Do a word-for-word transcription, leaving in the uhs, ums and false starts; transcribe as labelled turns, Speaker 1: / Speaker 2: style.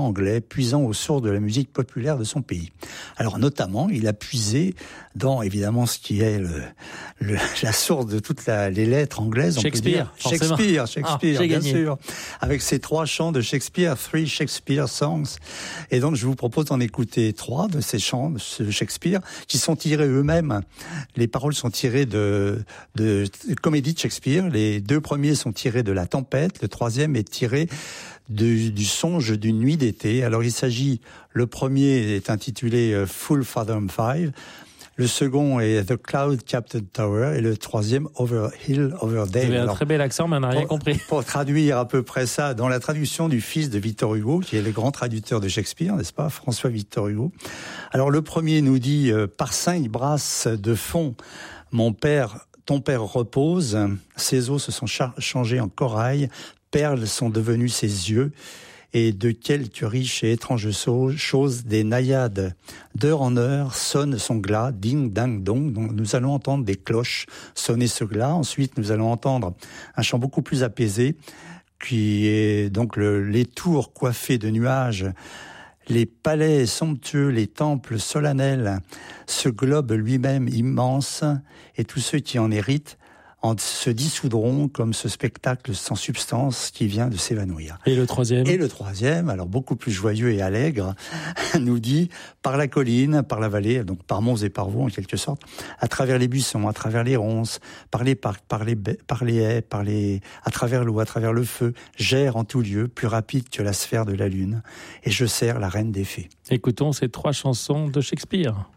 Speaker 1: anglais, puisant aux sources de la musique populaire de son pays. Alors notamment, il a puisé dans évidemment ce qui est le, le, la source de toutes la, les lettres anglaises. On
Speaker 2: Shakespeare,
Speaker 1: peut dire. Shakespeare, Shakespeare,
Speaker 2: ah,
Speaker 1: bien
Speaker 2: gagné.
Speaker 1: sûr, avec ses trois chants de Shakespeare, Three Shakespeare Songs. Et donc je vous propose d'en écouter trois de ces chants de ce Shakespeare qui sont tirés eux-mêmes. Les paroles sont tirées de, de, de comédie de Shakespeare. Les deux premiers sont tirés de La Tempête. Le troisième est tiré Du, du songe d'une nuit d'été. Alors il s'agit, le premier est intitulé Full Fathom Five, le second est The Cloud Capped Tower et le troisième Over Hill Over Dale.
Speaker 2: Vous avez un
Speaker 1: Alors,
Speaker 2: très bel accent, mais on n'a rien
Speaker 1: pour,
Speaker 2: compris.
Speaker 1: Pour traduire à peu près ça, dans la traduction du fils de Victor Hugo, qui est le grand traducteur de Shakespeare, n'est-ce pas, François Victor Hugo. Alors le premier nous dit euh, par cinq brasses de fond, mon père, ton père repose, ses os se sont char- changés en corail, perles sont devenues ses yeux, et de quelques riches et étranges choses, des naïades d'heure en heure sonnent son glas, ding, ding, dong. Donc nous allons entendre des cloches sonner ce glas. Ensuite, nous allons entendre un chant beaucoup plus apaisé, qui est donc le, les tours coiffées de nuages, les palais somptueux, les temples solennels, ce globe lui-même immense, et tous ceux qui en héritent en se dissoudront comme ce spectacle sans substance qui vient de s'évanouir.
Speaker 2: Et le troisième ?
Speaker 1: Et le troisième, alors beaucoup plus joyeux et allègre, nous dit par la colline, par la vallée, donc par monts et par vaux en quelque sorte, à travers les buissons, à travers les ronces, par les parcs, par les, par les haies, par les, à travers l'eau, à travers le feu, j'erre en tout lieu, plus rapide que la sphère de la lune, et je sers la reine des fées.
Speaker 2: Écoutons ces trois chansons de Shakespeare.